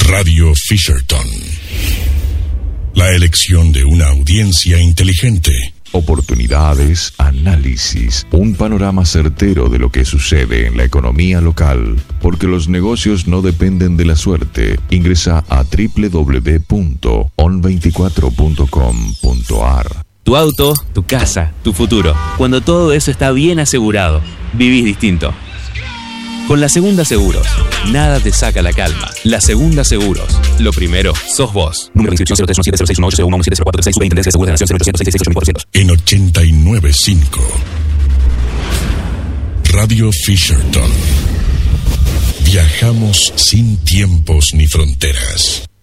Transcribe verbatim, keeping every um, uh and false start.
Radio Fisherton. La elección de una audiencia inteligente. Oportunidades, análisis, un panorama certero de lo que sucede en la economía local, porque los negocios no dependen de la suerte. Ingresa a doble u doble u doble u punto on veinticuatro punto com punto a r. Tu auto, tu casa, tu futuro. Cuando todo eso está bien asegurado, vivís distinto. Con La Segunda Seguros, nada te saca la calma. La Segunda Seguros, lo primero sos vos. Número de inscripción cero tres uno siete cero seis uno ocho cero uno siete cero cuatro tres seis. Superintendencia de Seguros de la Nación cero ochocientos seiscientos sesenta y seis ocho mil cuatrocientos. En ochenta y nueve punto cinco. Radio Fisherton. Viajamos sin tiempos ni fronteras.